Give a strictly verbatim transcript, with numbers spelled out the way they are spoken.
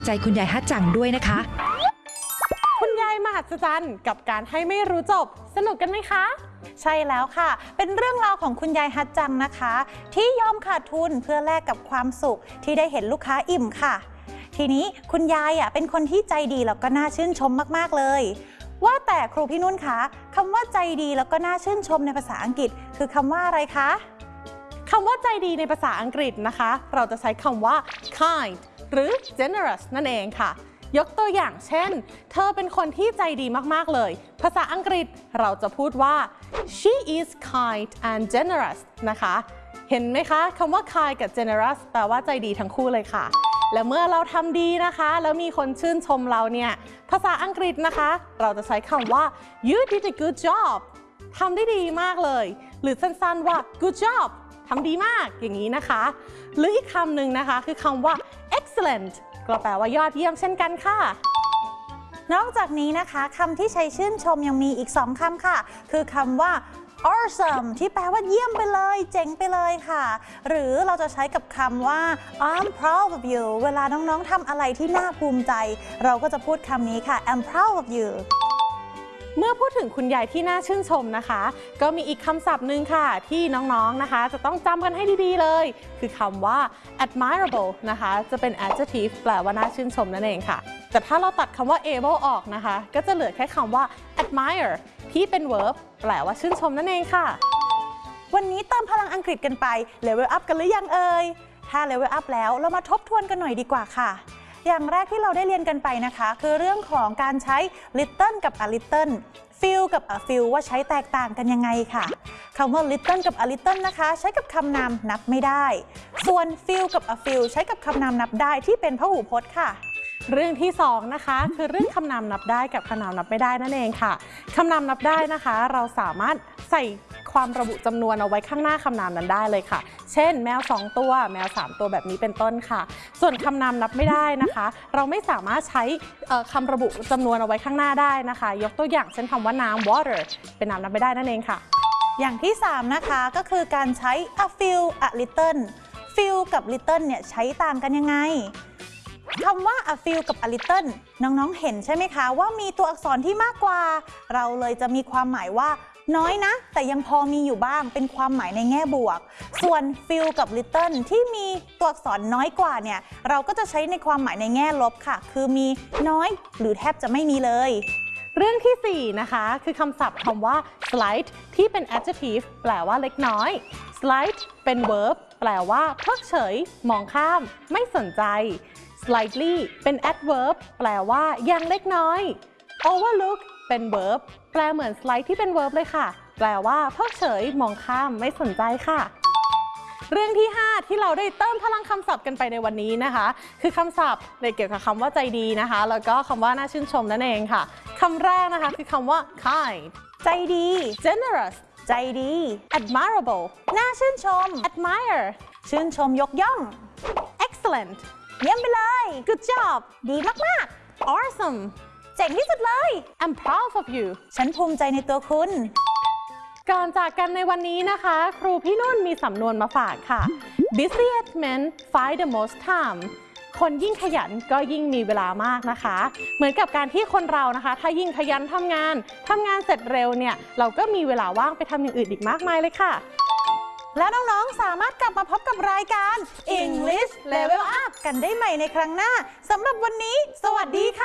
ใจคุณยายฮัจจังด้วยนะคะคุณยายมหัศจรรย์กับการให้ไม่รู้จบสนุกกันไหมคะใช่แล้วค่ะเป็นเรื่องราวของคุณยายฮัจจังนะคะที่ยอมขาดทุนเพื่อแลกกับความสุขที่ได้เห็นลูกค้าอิ่มค่ะทีนี้คุณยายอ่ะเป็นคนที่ใจดีแล้วก็น่าชื่นชมมากๆเลยว่าแต่ครูพี่นุ่นคะคำว่าใจดีแล้วก็น่าชื่นชมในภาษาอังกฤษคือคำว่าอะไรคะคำว่าใจดีในภาษาอังกฤษนะคะเราจะใช้คำว่า kind หรือ generous นั่นเองค่ะยกตัวอย่างเช่นเธอเป็นคนที่ใจดีมากๆเลยภาษาอังกฤษเราจะพูดว่า she is kind and generous นะคะเห็นไหมคะคำว่า kind กับ generous แปลว่าใจดีทั้งคู่เลยค่ะและเมื่อเราทำดีนะคะแล้วมีคนชื่นชมเราเนี่ยภาษาอังกฤษนะคะเราจะใช้คำว่า you did a good job ทำได้ดีมากเลยหรือสั้นๆว่า good job ทำดีมากอย่างนี้นะคะหรืออีกคำหนึ่งนะคะคือคำว่า excellent ก็แปลว่ายอดเยี่ยมเช่นกันค่ะนอกจากนี้นะคะคำที่ใช้ชื่นชมยังมีอีกสองคำค่ะคือคำว่า awesome ที่แปลว่าเยี่ยมไปเลยเจ๋งไปเลยค่ะหรือเราจะใช้กับคำว่า I'm proud of you เวลาน้องๆทำอะไรที่น่าภูมิใจเราก็จะพูดคำนี้ค่ะ I'm proud of you เมื่อพูดถึงคุณยายที่น่าชื่นชมนะคะก็มีอีกคำศัพท์หนึ่งค่ะที่น้องๆนะคะจะต้องจำกันให้ดีๆเลยคือคำว่า admirable นะคะจะเป็น adjective แปลว่าน่าชื่นชมนั่นเองค่ะแต่ถ้าเราตัดคำว่า able ออกนะคะก็จะเหลือแค่คำว่า admire ที่เป็น verb แปลว่าชื่นชมนั่นเองค่ะวันนี้เติมพลังอังกฤษกันไป level up กันหรือยังเอ่ยถ้า level up แล้วเรามาทบทวนกันหน่อยดีกว่าค่ะอย่างแรกที่เราได้เรียนกันไปนะคะคือเรื่องของการใช้ little กับ a little feel กับ a few ว่าใช้แตกต่างกันยังไงค่ะคำว่า little กับ a little นะคะใช้กับคำนามนับไม่ได้ส่วน feel กับ a few ใช้กับคำนามนับได้ที่เป็นพหูพจน์ค่ะเรื่องที่สองนะคะคือเรื่องคำนามนับได้กับคำนามนับไม่ได้นั่นเองค่ะคำนามนับได้นะคะเราสามารถใส่ความระบุจำนวนเอาไว้ข้างหน้าคำนามนั้นได้เลยค่ะเช่นแมวสองตัวแมวสามตัวแบบนี้เป็นต้นค่ะส่วนคำนามนับไม่ได้นะคะเราไม่สามารถใช้คำระบุจำนวนเอาไว้ข้างหน้าได้นะคะยกตัวอย่างเช่นคำว่าน้ำ water เป็นนามนับไม่ได้นั่นเองค่ะอย่างที่สามนะคะก็คือการใช้ a few a little few กับ little เนี่ยใช้ต่างกันยังไงคำว่า a few กับ a little น้องๆเห็นใช่ไหมคะว่ามีตัวอักษรที่มากกว่าเราเลยจะมีความหมายว่าน้อยนะแต่ยังพอมีอยู่บ้างเป็นความหมายในแง่บวกส่วน few กับ little ที่มีตัวอักษรน้อยกว่าเนี่ยเราก็จะใช้ในความหมายในแง่ลบค่ะคือมีน้อยหรือแทบจะไม่มีเลยเรื่องที่สี่นะคะคือคำศัพท์คำว่า slight ที่เป็น adjective แปลว่าเล็กน้อย slight เป็น verb แปลว่าเพิกเฉยมองข้ามไม่สนใจslightly เป็น adverb แปลว่ายังเล็กน้อย overlook เป็น verb แปลเหมือน slight ที่เป็น verb เลยค่ะแปลว่าเพิกเฉยมองข้ามไม่สนใจค่ะเรื่องที่ห้าที่เราได้เติมพลังคำศัพท์กันไปในวันนี้นะคะคือคำศัพท์ในเกี่ยวกับคำว่าใจดีนะคะแล้วก็คำว่าน่าชื่นชมนั่นเองค่ะคำแรกนะคะคือคำว่า kind ใจดี generous ใจดี admirable น่าชื่นชม admire ชื่นชมยกย่อง excellent เยี่ยมไปเลย good job ดีมากๆ awesome เจ๋งที่สุดเลย I'm proud of you ฉันภูมิใจในตัวคุณก่อนจากกันในวันนี้นะคะครูพี่นุ่นมีสำนวนมาฝากค่ะ busiest men find the most time คนยิ่งขยันก็ยิ่งมีเวลามากนะคะเหมือนกับการที่คนเรานะคะถ้ายิ่งขยันทำงานทำงานเสร็จเร็วเนี่ยเราก็มีเวลาว่างไปทำอย่างอื่นอีกมากมายเลยค่ะแล้วน้องๆสามารถกลับมาพบกับรายการ English Level Up กันได้ใหม่ในครั้งหน้าสำหรับวันนี้สวัสดีค่ะ